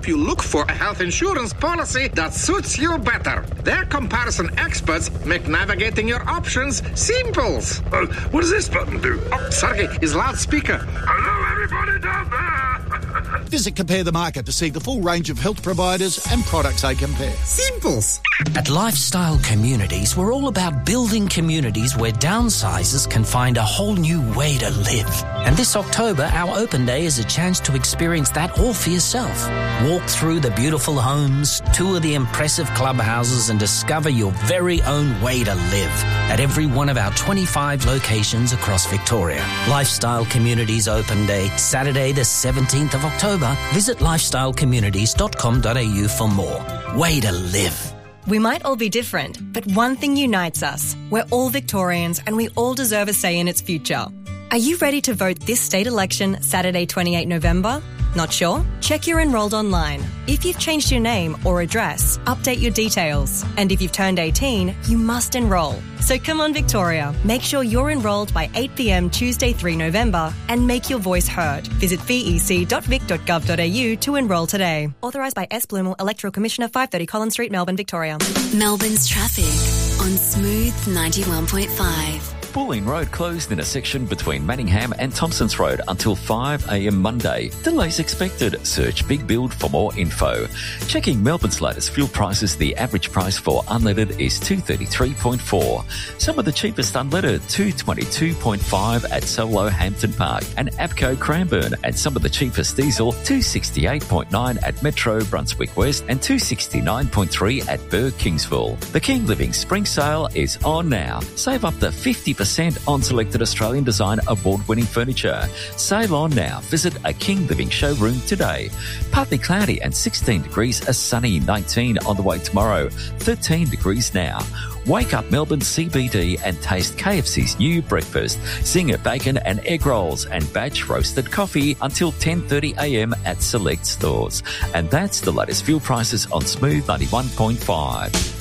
you look for a health insurance policy that suits you better. Their comparison experts make navigating your options simple. What does this button do? Oh, sorry, is loudspeaker. Hello, everybody down there! Visit Compare the Market to see the full range of health providers and products they compare. Simples. At Lifestyle Communities, we're all about building communities where downsizers can find a whole new way to live. And this October, our open day is a chance to experience that all for yourself. Walk through the beautiful homes, tour the impressive clubhouses and discover your very own way to live at every one of our 25 locations across Victoria. Lifestyle Communities Open Day, Saturday the 17th of October. Visit lifestylecommunities.com.au for more. Way to live. We might all be different, but one thing unites us. We're all Victorians and we all deserve a say in its future. Are you ready to vote this state election Saturday 28 November? Not sure? Check you're enrolled online. If you've changed your name or address, update your details. And if you've turned 18, you must enrol. So come on, Victoria. Make sure you're enrolled by 8 p.m. Tuesday 3 November and make your voice heard. Visit vec.vic.gov.au to enrol today. Authorised by S. Bloomer, Electoral Commissioner, 530 Collins Street, Melbourne, Victoria. Melbourne's traffic on Smooth 91.5. Bulleen Road closed in a section between Manningham and Thompsons Road until 5 a.m. Monday. Delays expected. Search Big Build for more info. Checking Melbourne's latest fuel prices, the average price for unleaded is $2.33.4. Some of the cheapest unleaded, $2.22.5 at Solo Hampton Park and Abco Cranbourne, and some of the cheapest diesel, $2.68.9 at Metro Brunswick West and $2.69.3 at Burr Kingsville. The King Living Spring Sale is on now. Save up to 50% on selected Australian Design award-winning furniture. Sale on now. Visit a King Living showroom today. Partly cloudy and 16 degrees, a sunny 19 on the way tomorrow, 13 degrees now. Wake up Melbourne CBD and taste KFC's new breakfast, Zinger bacon and egg rolls and batch roasted coffee until 10:30 a.m. at select stores. And that's the latest fuel prices on Smooth 91.5.